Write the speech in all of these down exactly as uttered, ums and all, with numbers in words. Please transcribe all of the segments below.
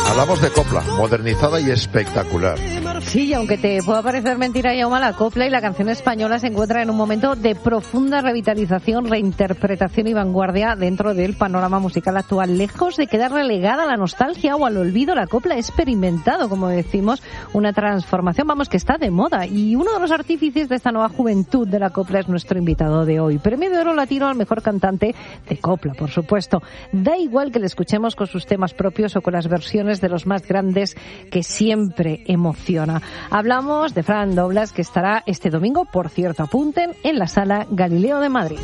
Hablamos de copla, modernizada y espectacular. Sí, y aunque te pueda parecer mentira, Jaume, la copla y la canción española se encuentran en un momento de profunda revitalización, reinterpretación y vanguardia dentro del panorama musical actual. Lejos de quedar relegada a la nostalgia o al olvido, la copla ha experimentado, como decimos, una transformación, vamos, que está de moda. Y uno de los artífices de esta nueva juventud de la copla es nuestro invitado de hoy. Premio de Oro Latino al mejor cantante de copla, por supuesto. Da igual que le escuchemos con sus temas propios o con las versiones de los más grandes, que siempre emociona. Hablamos de Fran Doblas, que estará este domingo, por cierto, apunten, en la Sala Galileo de Madrid.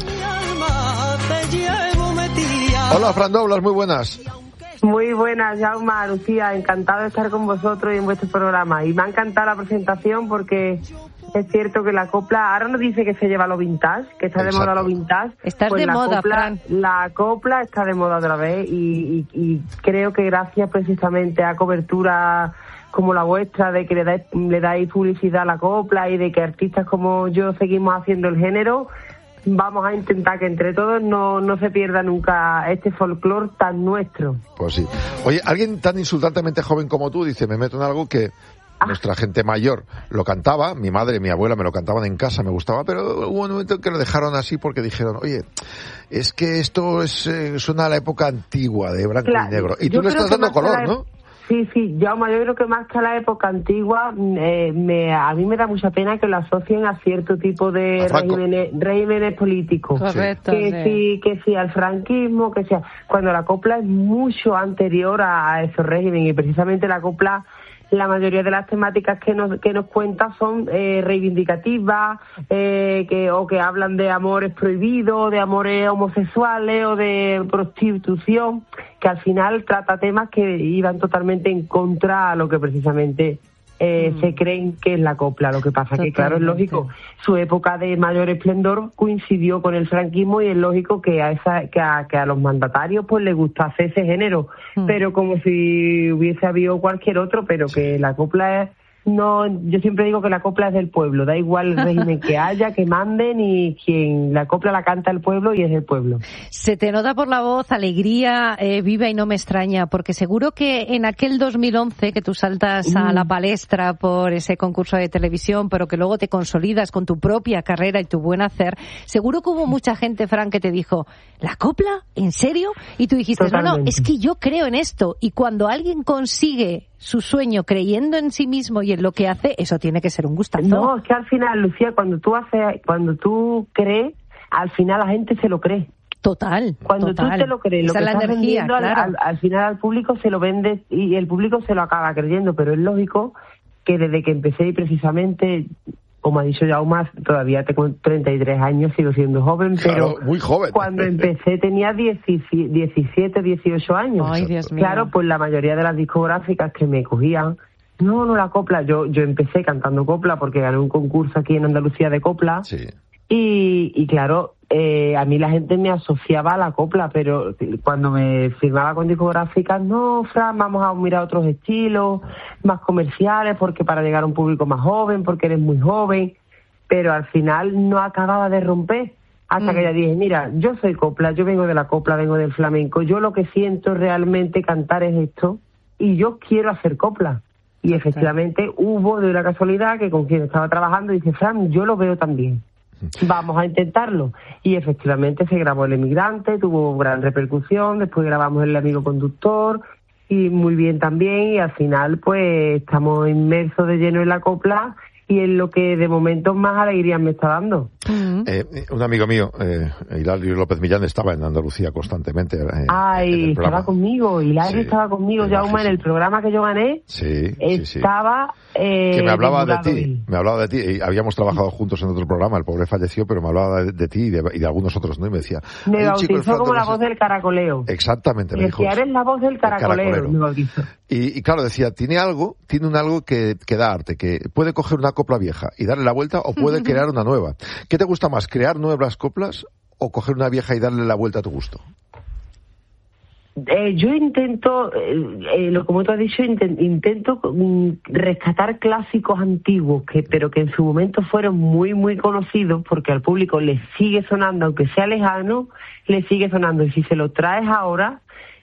Hola, Fran Doblas, muy buenas. Muy buenas, Jaume, Lucía, encantado de estar con vosotros y en vuestro programa. Y me ha encantado la presentación porque es cierto que la copla, ahora nos dice que se lleva lo vintage, que está Exacto. de moda lo vintage. Estás pues de la moda, copla, Fran. La copla está de moda otra vez y, y, y creo que gracias precisamente a cobertura como la vuestra, de que le dais, le dais publicidad a la copla y de que artistas como yo seguimos haciendo el género, vamos a intentar que entre todos no, no se pierda nunca este folclore tan nuestro. Pues sí. Oye, alguien tan insultantemente joven como tú dice, me meto en algo que nuestra gente mayor lo cantaba, mi madre y mi abuela me lo cantaban en casa, me gustaba, pero hubo un momento en que lo dejaron así porque dijeron, oye, es que esto es eh, suena a la época antigua de blanco claro, y negro. Y tú le estás dando color, ¿no? Sí, sí, Jaume, yo creo que más que a la época antigua, eh, me, a mí me da mucha pena que lo asocien a cierto tipo de regímenes, regímenes políticos. Correcto. Que sí. sí, que sí al franquismo, que sea, cuando la copla es mucho anterior a, a esos regímenes y precisamente la copla, la mayoría de las temáticas que nos que nos cuenta son eh, reivindicativas, eh, que o que hablan de amores prohibidos, de amores homosexuales o de prostitución, que al final trata temas que iban totalmente en contra a lo que precisamente eh, mm. se creen que es la copla. Lo que pasa Totalmente. que, claro, es lógico, su época de mayor esplendor coincidió con el franquismo y es lógico que a esa que a, que a los mandatarios pues les gustase ese género, mm. pero como si hubiese habido cualquier otro, pero que la copla es... No, yo siempre digo que la copla es del pueblo, da igual el régimen que haya, que manden y quien la copla la canta el pueblo y es del pueblo. Se te nota por la voz alegría eh, viva y no me extraña, porque seguro que en aquel dos mil once que tú saltas a la palestra por ese concurso de televisión, pero que luego te consolidas con tu propia carrera y tu buen hacer, seguro que hubo mucha gente, Fran, que te dijo, ¿la copla? ¿En serio? Y tú dijiste, Totalmente. no, no, es que yo creo en esto. Y cuando alguien consigue su sueño creyendo en sí mismo y en lo que hace, eso tiene que ser un gustazo. No, es que al final, Lucía, cuando tú haces, cuando tú crees, al final la gente se lo cree. Total. Cuando total. tú te lo crees, lo Esa que la estás energía, vendiendo, claro. al, al final al público se lo vendes y el público se lo acaba creyendo, pero es lógico que desde que empecé y precisamente, como ha dicho Jaume, todavía tengo treinta y tres años, sigo siendo joven, pero claro, muy joven. Cuando empecé tenía diecisiete, dieciocho años. Ay, Dios mío. Claro, pues la mayoría de las discográficas que me cogían, no, no la copla, yo yo empecé cantando copla porque gané un concurso aquí en Andalucía de copla. Sí. Y, y claro, eh, a mí la gente me asociaba a la copla, pero cuando me firmaba con discográficas, no, Fran, vamos a mirar otros estilos, más comerciales, porque para llegar a un público más joven, porque eres muy joven, pero al final no acababa de romper, hasta mm. que ya dije, mira, yo soy copla, yo vengo de la copla, vengo del flamenco, yo lo que siento realmente cantar es esto, y yo quiero hacer copla. Y efectivamente okay. hubo de una casualidad que con quien estaba trabajando dice, Fran, yo lo veo también. Vamos a intentarlo. Y efectivamente se grabó El Emigrante, tuvo gran repercusión, después grabamos El Amigo Conductor y muy bien también, y al final pues estamos inmersos de lleno en la copla y en lo que de momento más alegría me está dando. Uh-huh. Eh, un amigo mío, eh, Hilario López Millán, estaba en Andalucía constantemente. Eh, Ay, estaba conmigo, Hilario sí, estaba conmigo, Jaume, en el programa que yo gané. Sí, estaba... Sí, sí. Eh, que me hablaba de ti, él. me hablaba de ti, y habíamos trabajado juntos en otro programa, el pobre falleció, pero me hablaba de, de ti y de, y de algunos otros, ¿no? Y me decía... Me bautizó como la voz del caracoleo. Exactamente, me dijo. Decía, eres la voz del caracoleo, caracolero. Me bautizó. Y, y claro, decía, tiene algo, tiene un algo que, que da arte, que puede coger una copla vieja y darle la vuelta o puede crear una nueva. ¿Qué te gusta más, crear nuevas coplas o coger una vieja y darle la vuelta a tu gusto? Eh, yo intento, eh, eh, lo como tú has dicho, intent, intento mm, rescatar clásicos antiguos, que pero que en su momento fueron muy, muy conocidos, porque al público le sigue sonando, aunque sea lejano, le sigue sonando. Y si se lo traes ahora,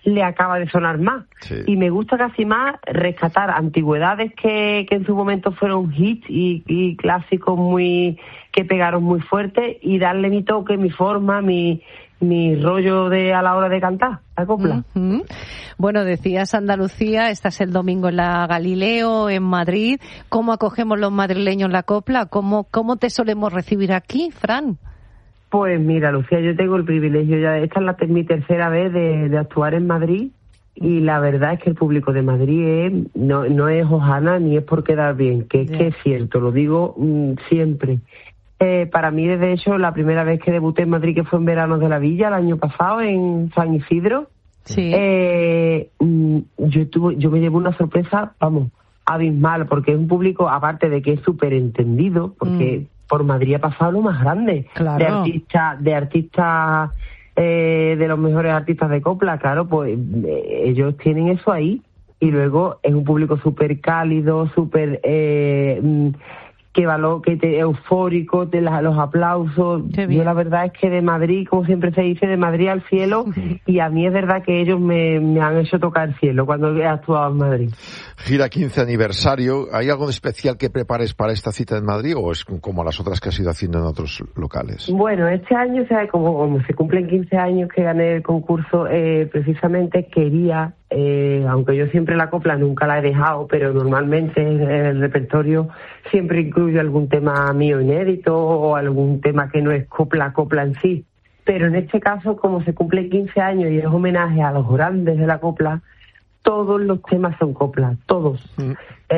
le acaba de sonar más. Sí. Y me gusta casi más rescatar antigüedades que, que en su momento fueron hits y, y clásicos muy que pegaron muy fuerte y darle mi toque, mi forma, mi mi rollo de a la hora de cantar la copla. Uh-huh. Bueno, decías Andalucía, estás el domingo en la Galileo, en Madrid. ¿Cómo acogemos los madrileños la copla? ¿Cómo, cómo te solemos recibir aquí, Fran? Pues mira, Lucía, yo tengo el privilegio, ya esta es la, mi tercera vez de, de actuar en Madrid y la verdad es que el público de Madrid es, no, no es hojana ni es por quedar bien, que es yeah. que es cierto, lo digo mmm, siempre. Eh, para mí, de hecho, la primera vez que debuté en Madrid, que fue en Veranos de la Villa, el año pasado, en San Isidro, sí. eh, yo, tuve, yo me llevo una sorpresa, vamos, abismal, porque es un público, aparte de que es súper entendido, porque mm. por Madrid ha pasado lo más grande, claro. de artistas, de artistas, eh, de los mejores artistas de copla, claro, pues eh, ellos tienen eso ahí, y luego es un público súper cálido, súper... Eh, que valor, que te, eufórico, de la, los aplausos. Yo la verdad es que de Madrid, como siempre se dice, de Madrid al cielo, y a mí es verdad que ellos me, me han hecho tocar el cielo cuando he actuado en Madrid. Gira quince aniversario, ¿hay algo de especial que prepares para esta cita en Madrid o es como las otras que has ido haciendo en otros locales? Bueno, este año, o sea, como, como se cumplen quince años que gané el concurso, eh, precisamente quería, eh, aunque yo siempre la copla nunca la he dejado, pero normalmente en el repertorio siempre incluyo algún tema mío inédito o algún tema que no es copla, copla en sí. Pero en este caso, como se cumplen quince años y es homenaje a los grandes de la copla, todos los temas son copla, todos. Mm.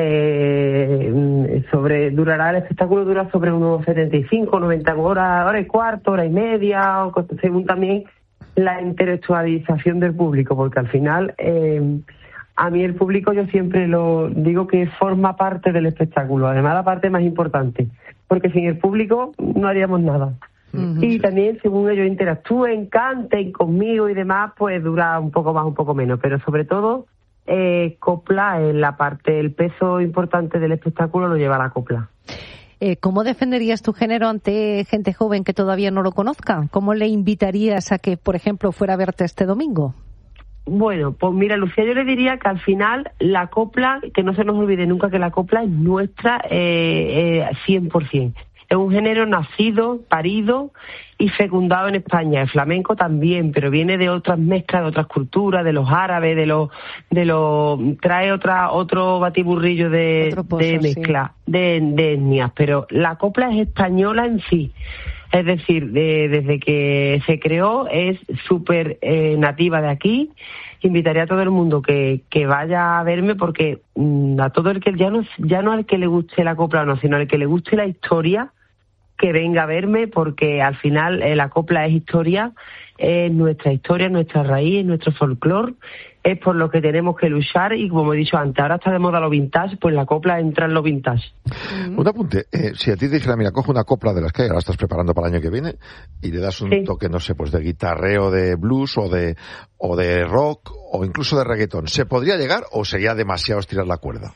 Eh, sobre durará el espectáculo dura sobre unos setenta y cinco, noventa horas, hora y cuarto, hora y media, o según también la intelectualización del público, porque al final... Eh, A mí el público, yo siempre lo digo que forma parte del espectáculo, además la parte más importante, porque sin el público no haríamos nada. Uh-huh. Y también según ellos interactúen, canten conmigo y demás, pues dura un poco más, un poco menos, pero sobre todo eh, copla es la parte, el peso importante del espectáculo lo lleva la copla. Eh, ¿Cómo defenderías tu género ante gente joven que todavía no lo conozca? ¿Cómo le invitarías a que, por ejemplo, fuera a verte este domingo? Bueno, pues mira, Lucía, yo le diría que al final la copla, que no se nos olvide nunca que la copla es nuestra eh, eh, cien por ciento. Es un género nacido, parido y fecundado en España. El flamenco también, pero viene de otras mezclas, de otras culturas, de los árabes, de los... de los trae otra otro batiburrillo de, otro pozo, de mezcla, sí. de, de etnias. Pero la copla es española en sí. Es decir, de, desde que se creó es súper eh, nativa de aquí. Invitaría a todo el mundo que, que vaya a verme porque mmm, a todo el que ya no ya no al que le guste la copla no, sino al que le guste la historia, que venga a verme porque al final eh, la copla es historia, es nuestra historia, nuestra raíz, nuestro folclore. Es por lo que tenemos que luchar y, como he dicho antes, ahora está de moda lo vintage, pues la copla entra en lo vintage. Mm. Un apunte, eh, si a ti te dijera, mira, coge una copla de las que ahora estás preparando para el año que viene y le das un sí. toque, no sé, pues de guitarreo, de blues o de o de rock o incluso de reggaetón, ¿se podría llegar o sería demasiado estirar la cuerda?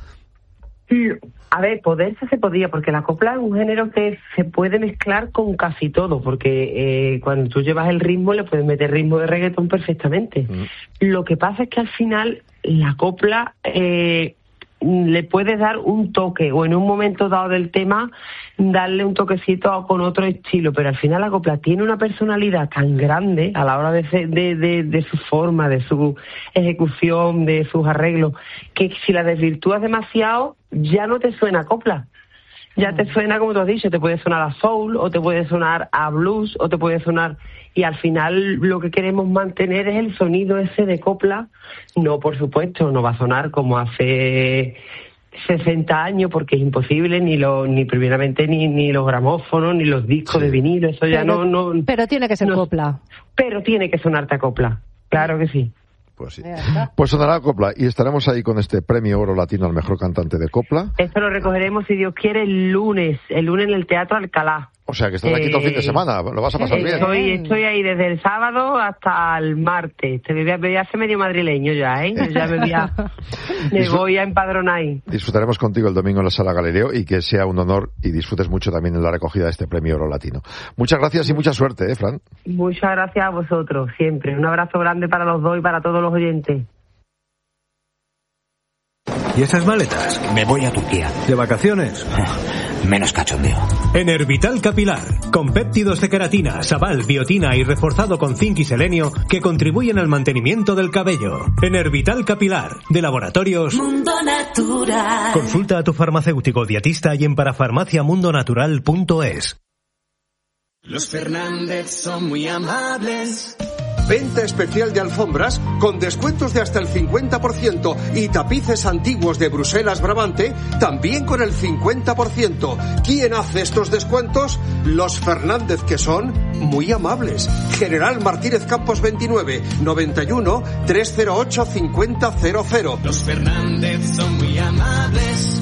A ver, poderse se podría, porque la copla es un género que se puede mezclar con casi todo, porque eh, cuando tú llevas el ritmo le puedes meter ritmo de reggaetón perfectamente. Mm. Lo que pasa es que al final la copla eh, le puedes dar un toque, o en un momento dado del tema darle un toquecito con otro estilo, pero al final la copla tiene una personalidad tan grande a la hora de, de, de, de su forma, de su ejecución, de sus arreglos, que si la desvirtúas demasiado ya no te suena copla. Ya te suena, como tú has dicho, te puede sonar a soul, o te puede sonar a blues, o te puede sonar... Y al final lo que queremos mantener es el sonido ese de copla. No, por supuesto, no va a sonar como hace sesenta años, porque es imposible, ni lo, ni primeramente ni, ni los gramófonos, ni los discos sí. de vinilo, eso ya pero, no, no... Pero tiene que ser no, copla. Pero tiene que sonarte a copla, claro que sí. Pues sí. Pues sonará copla y estaremos ahí con este premio Oro Latino al mejor cantante de copla. Esto lo recogeremos, si Dios quiere, el lunes, el lunes en el Teatro Alcalá. O sea, que estás aquí eh, todo el fin de semana, lo vas a pasar bien. Estoy, estoy ahí desde el sábado hasta el martes. Te voy a, voy a hacer medio madrileño ya, ¿eh? Ya me voy a, me voy a empadronar ahí. Disfrutaremos contigo el domingo en la Sala Galileo y que sea un honor y disfrutes mucho también en la recogida de este premio Oro Latino. Muchas gracias y mucha suerte, ¿eh, Fran? Muchas gracias a vosotros, siempre. Un abrazo grande para los dos y para todos los oyentes. ¿Y esas maletas? Me voy a Turquía. ¿De vacaciones? Menos cachondeo. Enervital Capilar, con péptidos de queratina, sabal, biotina y reforzado con zinc y selenio que contribuyen al mantenimiento del cabello. Enervital Capilar, de Laboratorios Mundo Natural. Consulta a tu farmacéutico dietista y en parafarmaciamundonatural punto es. Los Fernández son muy amables. Venta especial de alfombras con descuentos de hasta el cincuenta por ciento y tapices antiguos de Bruselas Brabante también con el cincuenta por ciento. ¿Quién hace estos descuentos? Los Fernández, que son muy amables. General Martínez Campos veintinueve, noventa y uno, trescientos ocho, cincuenta cero cero. Los Fernández son muy amables.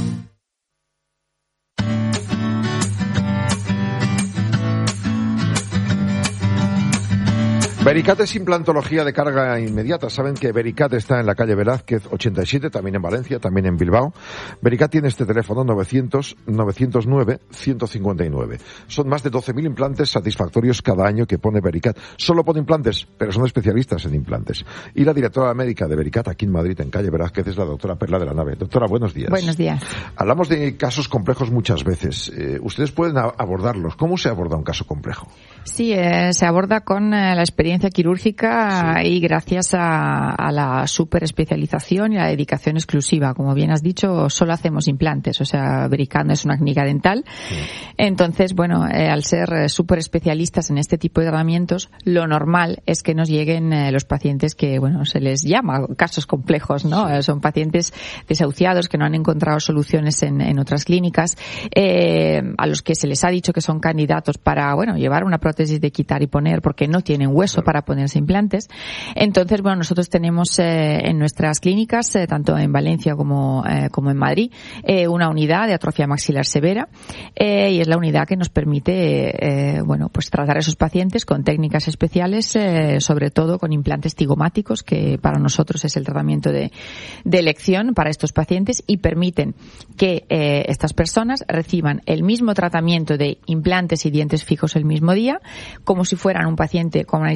Vericat es implantología de carga inmediata. Saben que Vericat está en la calle Velázquez ochenta y siete, también en Valencia, también en Bilbao. Vericat tiene este teléfono novecientos, novecientos nueve, ciento cincuenta y nueve. Son más de doce mil implantes satisfactorios cada año que pone Vericat. Solo pone implantes, pero son especialistas en implantes. Y la directora médica de Vericat aquí en Madrid, en calle Velázquez, es la doctora Perla de la Nave. Doctora, buenos días. Buenos días. Hablamos de casos complejos muchas veces. Eh, ustedes pueden a- abordarlos. ¿Cómo se aborda un caso complejo? Sí, eh, se aborda con eh, la experiencia quirúrgica sí. y gracias a, a la superespecialización y a la dedicación exclusiva. Como bien has dicho, solo hacemos implantes, o sea, Vericat no es una clínica dental. Sí. Entonces, bueno, eh, al ser superespecialistas en este tipo de tratamientos, lo normal es que nos lleguen eh, los pacientes que, bueno, se les llama casos complejos, ¿no? Sí. Eh, son pacientes desahuciados que no han encontrado soluciones en, en otras clínicas, eh, a los que se les ha dicho que son candidatos para, bueno, llevar una prótesis de quitar y poner porque no tienen hueso claro. para ponerse implantes. Entonces, bueno, nosotros tenemos eh, en nuestras clínicas, eh, tanto en Valencia como, eh, como en Madrid, eh, una unidad de atrofia maxilar severa eh, y es la unidad que nos permite, eh, bueno, pues tratar a esos pacientes con técnicas especiales, eh, sobre todo con implantes tigomáticos, que para nosotros es el tratamiento de, de elección para estos pacientes y permiten que eh, estas personas reciban el mismo tratamiento de implantes y dientes fijos el mismo día, como si fueran un paciente con una